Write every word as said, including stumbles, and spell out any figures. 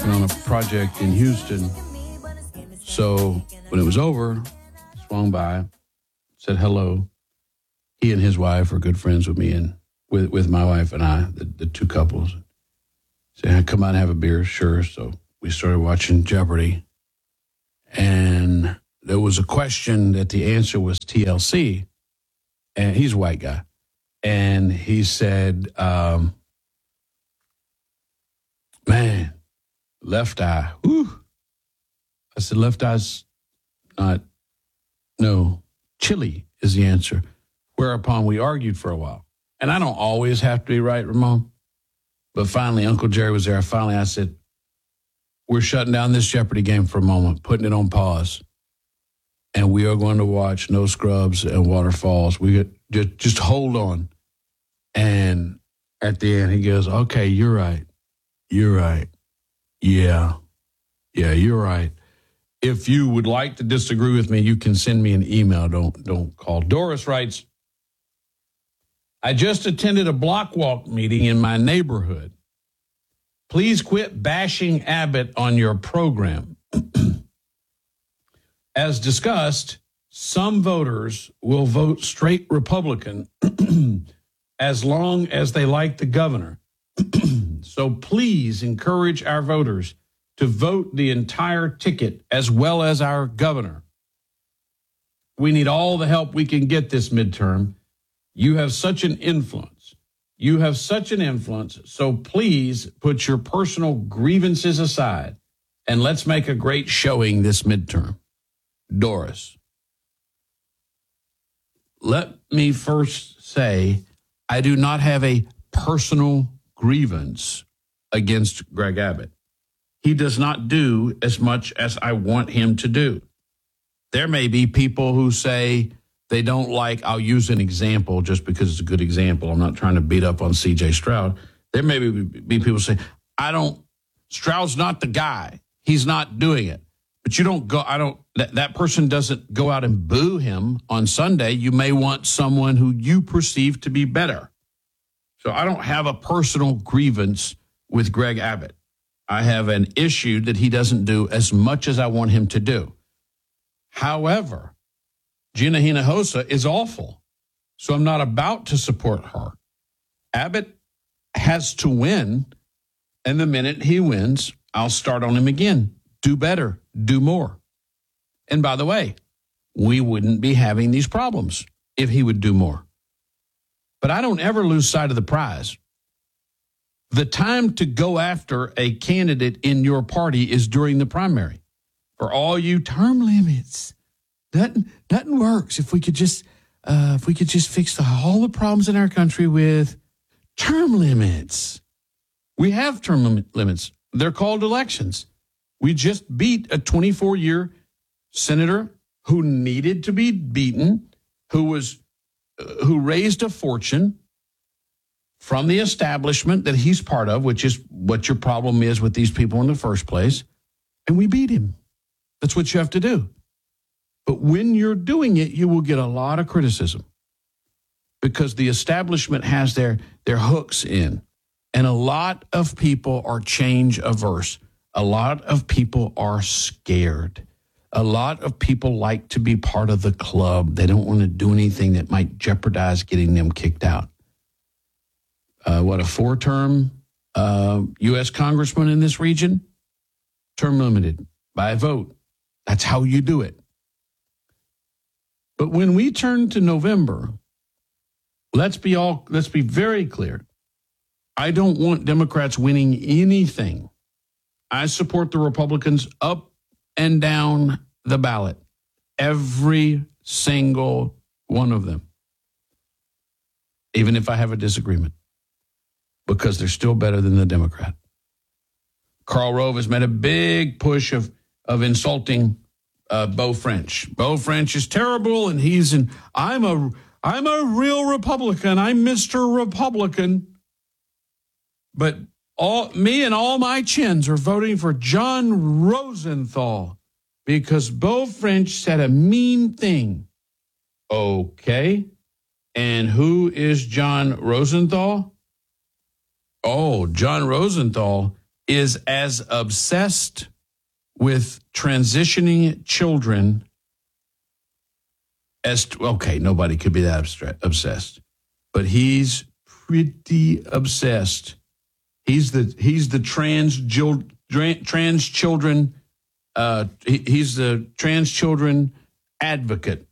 on a project in Houston. So when it was over, swung by, said hello. He and his wife are good friends with me and with, with my wife and I, the, the two couples. Said, come out and have a beer. Sure. So we started watching Jeopardy. And there was a question that the answer was T L C. And he's a white guy. And he said, um, man, left eye. Whew. I said, left eye's not, no, chili is the answer. Whereupon we argued for a while. And I don't always have to be right, Ramon. But finally, Uncle Jerry was there. Finally, I said, we're shutting down this Jeopardy game for a moment, putting it on pause. And we are going to watch No Scrubs and Waterfalls. We get, just, just hold on. And at the end, he goes, okay, you're right. You're right. Yeah. Yeah, you're right. If you would like to disagree with me, you can send me an email. Don't, don't call. Doris writes, I just attended a block walk meeting in my neighborhood. Please quit bashing Abbott on your program. As discussed, some voters will vote straight Republican as long as they like the governor. So please encourage our voters to vote the entire ticket as well as our governor. We need all the help we can get this midterm. You have such an influence. You have such an influence. So please put your personal grievances aside and let's make a great showing this midterm. Doris. Let me first say, I do not have a personal grievance against Greg Abbott. He does not do as much as I want him to do. There may be people who say they don't like, I'll use an example just because it's a good example. I'm not trying to beat up on C J Stroud. There may be, be people say, I don't, Stroud's not the guy. He's not doing it. But you don't go, I don't, that, that person doesn't go out and boo him on Sunday. You may want someone who you perceive to be better. So I don't have a personal grievance with Greg Abbott. I have an issue that he doesn't do as much as I want him to do. However, Gina Hinojosa is awful. So I'm not about to support her. Abbott has to win. And the minute he wins, I'll start on him again. Do better, do more. And by the way, we wouldn't be having these problems if he would do more. But I don't ever lose sight of the prize. The time to go after a candidate in your party is during the primary. For all you term limits, nothing, nothing works. If we could just, uh, if we could just fix the, all the problems in our country with term limits. We have term lim- limits. They're called elections. We just beat a twenty-four-year senator who needed to be beaten, who was, uh, who raised a fortune from the establishment that he's part of, which is what your problem is with these people in the first place, and we beat him. That's what you have to do. But when you're doing it, you will get a lot of criticism because the establishment has their, their hooks in, and a lot of people are change averse. A lot of people are scared. A lot of people like to be part of the club. They don't want to do anything that might jeopardize getting them kicked out. Uh, what, a four-term uh, U S congressman in this region? Term limited by vote. That's how you do it. But when we turn to November, let's be all let's be very clear. I don't want Democrats winning anything. I support the Republicans up and down the ballot. Every single one of them. Even if I have a disagreement. Because they're still better than the Democrat. Karl Rove has made a big push of, of insulting uh, Beau French. Beau French is terrible, and he's in, I'm a, I'm a real Republican. I'm Mister Republican. But all me and all my chins are voting for John Rosenthal because Beau French said a mean thing. Okay. And who is John Rosenthal? Oh, John Rosenthal is as obsessed with transitioning children as, okay, nobody could be that abstra- obsessed, but he's pretty obsessed. He's the he's the trans trans children. Uh, he, he's the trans children advocate